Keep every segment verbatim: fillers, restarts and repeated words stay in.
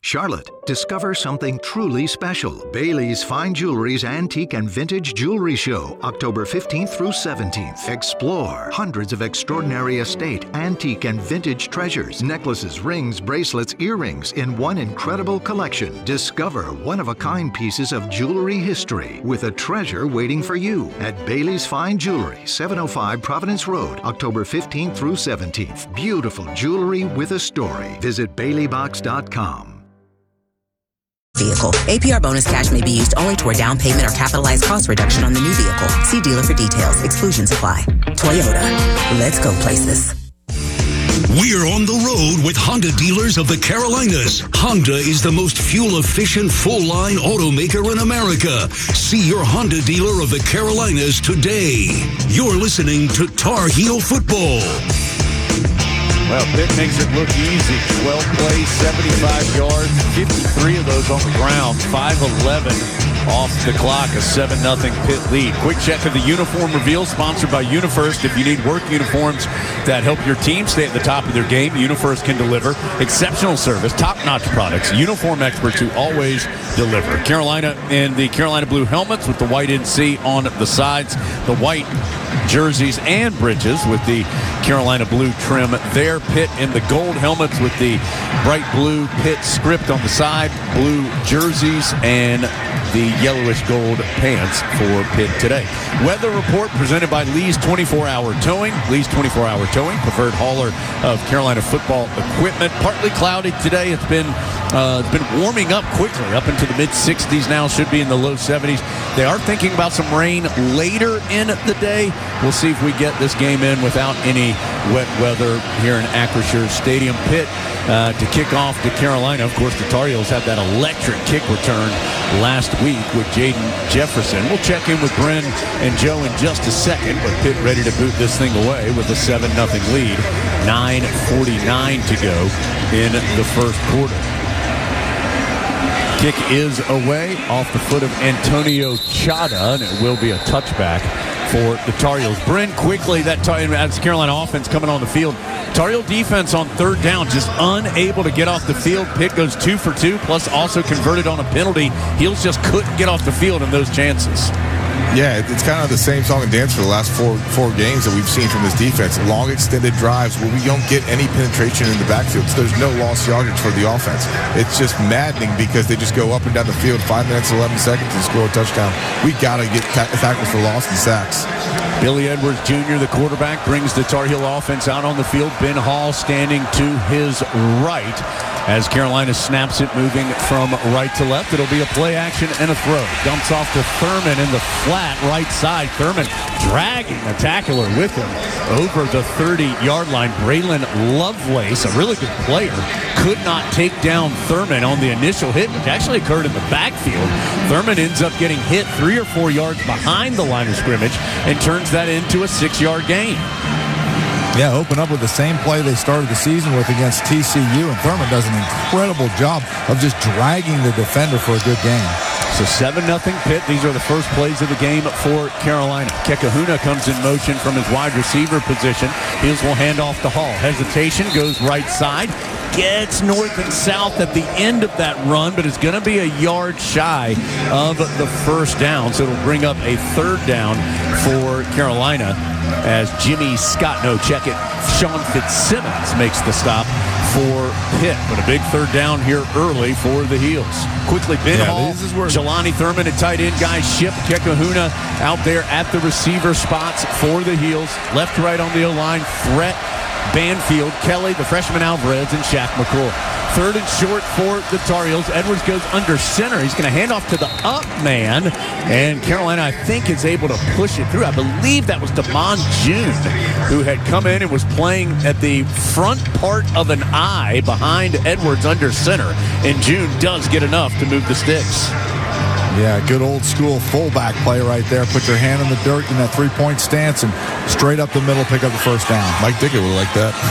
Charlotte, discover something truly special. Bailey's Fine Jewelry's Antique and Vintage Jewelry Show, October fifteenth through seventeenth. Explore hundreds of extraordinary estate, antique, and vintage treasures, necklaces, rings, bracelets, earrings in one incredible collection. Discover one-of-a-kind pieces of jewelry history with a treasure waiting for you at Bailey's Fine Jewelry, seven oh five Providence Road, October fifteenth through seventeenth. Beautiful jewelry with a story. Visit Bailey Box dot com. Vehicle. A P R bonus cash may be used only toward down payment or capitalized cost reduction on the new vehicle. See dealer for details. Exclusions apply. Toyota. Let's go places. We're on the road with Honda dealers of the Carolinas. Honda is the most fuel-efficient, full-line automaker in America. See your Honda dealer of the Carolinas today. You're listening to Tar Heel Football. Well, Pitt makes it look easy. twelve plays, seventy-five yards, fifty-three of those on the ground, five eleven off the clock, a seven nothing Pitt lead. Quick check of the uniform reveal, sponsored by UniFirst. If you need work uniforms that help your team stay at the top of their game, UniFirst can deliver. Exceptional service, top-notch products, uniform experts who always deliver. Carolina in the Carolina blue helmets with the white N C on the sides, the white jerseys and breeches with the Carolina blue trim there. Pitt in the gold helmets with the bright blue Pitt script on the side, blue jerseys, and the yellowish gold pants for Pitt today. Weather report presented by Lee's twenty-four hour Towing. Lee's twenty-four hour Towing, preferred hauler of Carolina football equipment. Partly cloudy today. It's been uh, it's been warming up quickly, up into the mid sixties now. Should be in the low seventies. They are thinking about some rain later in the day. We'll see if we get this game in without any wet weather here in Acrisure Stadium. Pitt uh, to kick off to Carolina. Of course, the Tar Heels had that electric kick return last week with Jaden Jefferson. We'll check in with Bren and Joe in just a second, but Pitt ready to boot this thing away with a seven nothing lead. nine forty-nine to go in the first quarter. Kick is away off the foot of Antonio Chada, and it will be a touchback for the Tar Heels. Bren, quickly, that as Carolina offense coming on the field. Tar Heel defense on third down, just unable to get off the field. Pitt goes two for two, plus also converted on a penalty. Heels just couldn't get off the field in those chances. Yeah, it's kind of the same song and dance for the last four four games that we've seen from this defense. Long extended drives where we don't get any penetration in the backfield. So there's no lost yardage for the offense. It's just maddening because they just go up and down the field five minutes, eleven seconds and score a touchdown. We got to get ta- tackles for loss and sacks. Billy Edwards Junior, the quarterback, brings the Tar Heel offense out on the field. Ben Hall standing to his right as Carolina snaps it, moving from right to left. It'll be a play action and a throw. Dumps off to Thurman in the flat right side. Thurman dragging a tackler with him over the thirty-yard line. Braylon Lovelace, a really good player, could not take down Thurman on the initial hit, which actually occurred in the backfield. Thurman ends up getting hit three or four yards behind the line of scrimmage and turns that into a six-yard gain. Yeah, open up with the same play they started the season with against T C U, and Thurman does an incredible job of just dragging the defender for a good game. So seven nothing Pitt. These are the first plays of the game for Carolina. Kekahuna comes in motion from his wide receiver position. Heels will hand off to Hall. Hesitation, goes right side. Gets north and south at the end of that run, but is going to be a yard shy of the first down. So it'll bring up a third down for Carolina as Jimmy Scott, no, check it, Sean Fitzsimmons makes the stop for Pitt. But a big third down here early for the Heels. Quickly, Ben yeah, Hall, Jelani Thurman at tight end, guys ship Kekahuna out there at the receiver spots for the Heels. Left to right on the O-line, threat. Banfield, Kelly, the freshman Alvarez, and Shaq McCoy. Third and short for the Tar Heels. Edwards goes under center. He's going to hand off to the up man. And Carolina, I think, is able to push it through. I believe that was Damon June, who had come in and was playing at the front part of an I behind Edwards under center. And June does get enough to move the sticks. Yeah, good old school fullback play right there. Put your hand in the dirt in that three-point stance and straight up the middle pick up the first down. Mike Dickett would like that.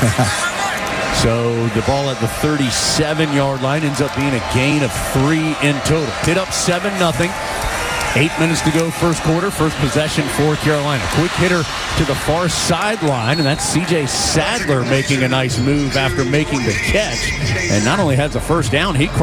So the ball at the thirty-seven-yard line ends up being a gain of three in total. Pitt up seven nothing. Eight minutes to go first quarter. First possession for Carolina. Quick hitter to the far sideline, and that's C J Sadler making a nice move after making the catch. And not only has a first down, he